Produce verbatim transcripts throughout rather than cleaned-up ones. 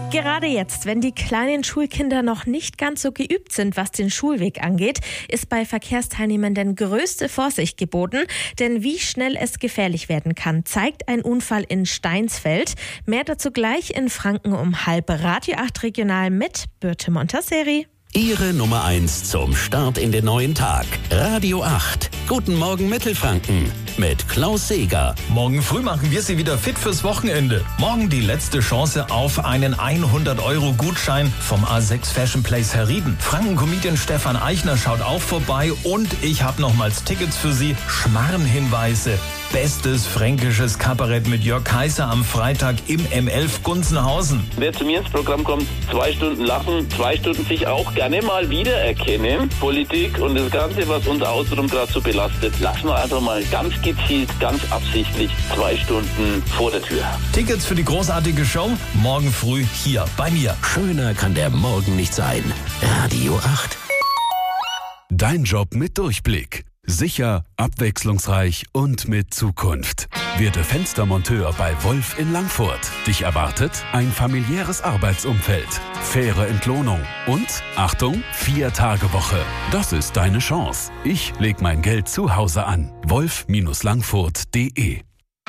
Gerade jetzt, wenn die kleinen Schulkinder noch nicht ganz so geübt sind, was den Schulweg angeht, ist bei Verkehrsteilnehmenden größte Vorsicht geboten. Denn wie schnell es gefährlich werden kann, zeigt ein Unfall in Steinsfeld. Mehr dazu gleich in Franken um halb. Radio acht Regional mit Birte Montasseri. Ihre Nummer eins zum Start in den neuen Tag. Radio acht. Guten Morgen Mittelfranken mit Klaus Seeger. Morgen früh machen wir Sie wieder fit fürs Wochenende. Morgen die letzte Chance auf einen hundert Euro Gutschein vom A sechs Fashion Place Herrieden. Franken-Comedian Stefan Eichner schaut auch vorbei und ich habe nochmals Tickets für Sie. Schmarrenhinweise. Bestes fränkisches Kabarett mit Jörg Kaiser am Freitag im M elf Gunzenhausen. Wer zu mir ins Programm kommt, zwei Stunden lachen, zwei Stunden sich auch gerne mal wiedererkennen. Politik und das Ganze, was uns außenrum gerade so belastet, lassen wir also mal ganz gezielt, ganz absichtlich zwei Stunden vor der Tür. Tickets für die großartige Show morgen früh hier bei mir. Schöner kann der Morgen nicht sein. Radio acht. Dein Job mit Durchblick. Sicher, abwechslungsreich und mit Zukunft. Werde Fenstermonteur bei Wolf in Langfurt. Dich erwartet ein familiäres Arbeitsumfeld, faire Entlohnung und, Achtung, Vier-Tage-Woche. Das ist deine Chance. Ich leg mein Geld zu Hause an. wolf Langfurt punkt de.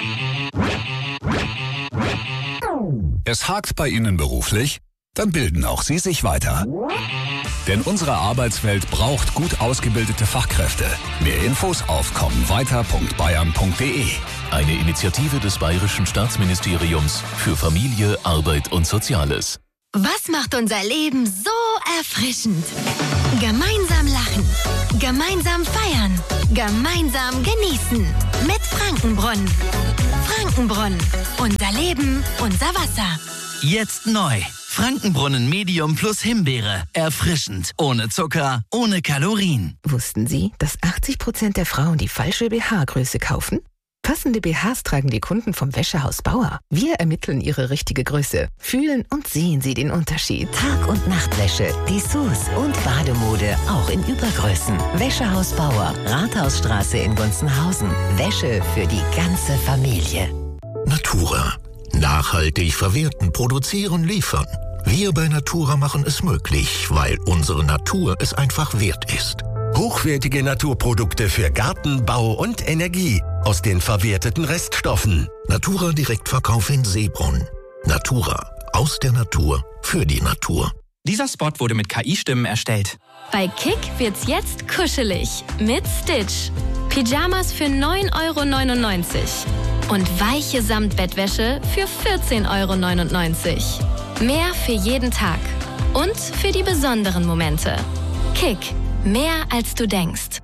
Es hakt bei Ihnen beruflich? Dann bilden auch Sie sich weiter. Denn unsere Arbeitswelt braucht gut ausgebildete Fachkräfte. Mehr Infos auf kommenweiter punkt bayern punkt de. Eine Initiative des Bayerischen Staatsministeriums für Familie, Arbeit und Soziales. Was macht unser Leben so erfrischend? Gemeinsam lachen, gemeinsam feiern, gemeinsam genießen. Mit Frankenbrunnen. Frankenbrunnen. Unser Leben, unser Wasser. Jetzt neu. Frankenbrunnen Medium plus Himbeere. Erfrischend. Ohne Zucker, ohne Kalorien. Wussten Sie, dass achtzig Prozent der Frauen die falsche B H-Größe kaufen? Passende B Hs tragen die Kunden vom Wäschehaus Bauer. Wir ermitteln Ihre richtige Größe, fühlen und sehen Sie den Unterschied. Tag- und Nachtwäsche, Dessous und Bademode auch in Übergrößen. Wäschehaus Bauer, Rathausstraße in Gunzenhausen. Wäsche für die ganze Familie. Natura. Nachhaltig verwerten, produzieren, liefern. Wir bei Natura machen es möglich, weil unsere Natur es einfach wert ist. Hochwertige Naturprodukte für Garten, Bau und Energie aus den verwerteten Reststoffen. Natura Direktverkauf in Seebrunn. Natura. Aus der Natur. Für die Natur. Dieser Spot wurde mit K I-Stimmen erstellt. Bei Kick wird's jetzt kuschelig. Mit Stitch. Pyjamas für neun Euro neunundneunzig. Und weiche Samtbettwäsche für vierzehn Euro neunundneunzig. Mehr für jeden Tag. Und für die besonderen Momente. Kick. Mehr als du denkst.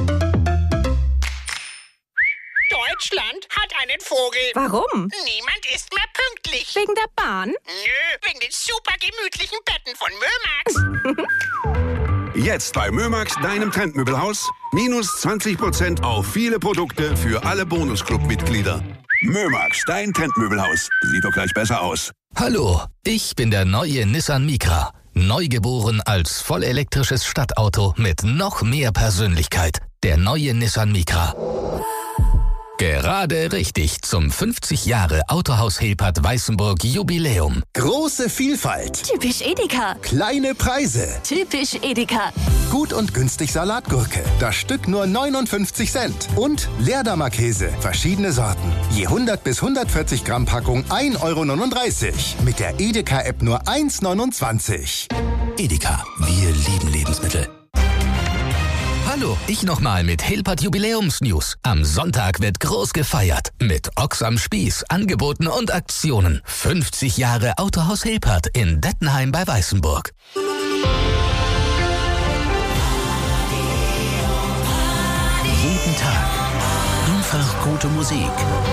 Deutschland hat einen Vogel. Warum? Niemand ist mehr pünktlich. Wegen der Bahn? Nö, wegen den super gemütlichen Betten von Mömax. Jetzt bei Mömax, deinem Trendmöbelhaus, minus zwanzig Prozent auf viele Produkte für alle Bonusclub-Mitglieder. Mömax, dein Trendmöbelhaus. Sieht doch gleich besser aus. Hallo, ich bin der neue Nissan Micra. Neugeboren als vollelektrisches Stadtauto mit noch mehr Persönlichkeit. Der neue Nissan Micra. Gerade richtig zum fünfzig Jahre Autohaus Hilpert Weißenburg Jubiläum. Große Vielfalt. Typisch Edeka. Kleine Preise. Typisch Edeka. Gut und günstig Salatgurke. Das Stück nur neunundfünfzig Cent. Und Leerdammer Käse. Verschiedene Sorten. Je hundert bis hundertvierzig Gramm Packung ein Euro neununddreißig. Mit der Edeka-App nur eins neunundzwanzig. Edeka. Wir lieben Lebensmittel. Hallo, ich nochmal mit Hilpert Jubiläumsnews. Am Sonntag wird groß gefeiert. Mit Ochs am Spieß, Angeboten und Aktionen. fünfzig Jahre Autohaus Hilpert in Dettenheim bei Weißenburg. Jeden Tag. Einfach gute Musik.